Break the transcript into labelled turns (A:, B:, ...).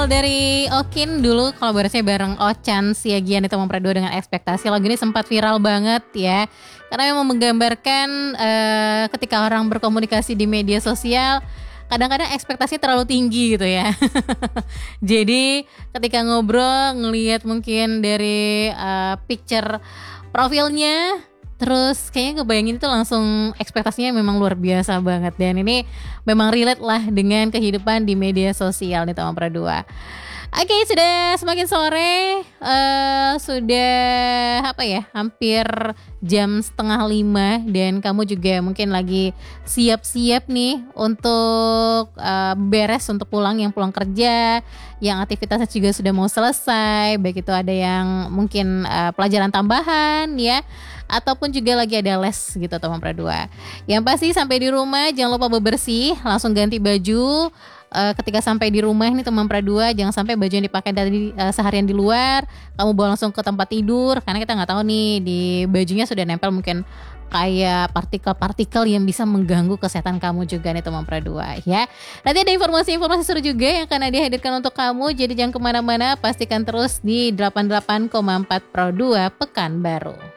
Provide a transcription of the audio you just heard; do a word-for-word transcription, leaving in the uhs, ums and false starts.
A: single dari Okin dulu kolaborasinya bareng Ochan Siagian itu memperadu dengan ekspektasi. Lagu ini sempat viral banget ya, karena memang menggambarkan uh, ketika orang berkomunikasi di media sosial kadang-kadang ekspektasi terlalu tinggi gitu ya. Jadi ketika ngobrol ngelihat mungkin dari uh, picture profilnya, terus kayaknya ngebayangin itu langsung ekspektasinya memang luar biasa banget. Dan ini memang relate lah dengan kehidupan di media sosial nih teman Pradua. Oke, sudah semakin sore, uh, sudah apa ya, hampir jam setengah lima dan kamu juga mungkin lagi siap-siap nih untuk uh, beres untuk pulang, yang pulang kerja, yang aktivitasnya juga sudah mau selesai, baik itu ada yang mungkin uh, pelajaran tambahan ya, ataupun juga lagi ada les gitu teman Pradua. Yang pasti sampai di rumah jangan lupa bebersih, langsung ganti baju. Uh, ketika sampai di rumah nih teman Pradua, jangan sampai baju yang dipakai dari uh, seharian di luar kamu bawa langsung ke tempat tidur, karena kita nggak tahu nih di bajunya sudah nempel mungkin kayak partikel-partikel yang bisa mengganggu kesehatan kamu juga nih teman Pradua ya. Nanti ada informasi-informasi seru juga yang akan dihadirkan untuk kamu, jadi jangan kemana-mana, pastikan terus di delapan puluh delapan koma empat Pro dua Pekanbaru.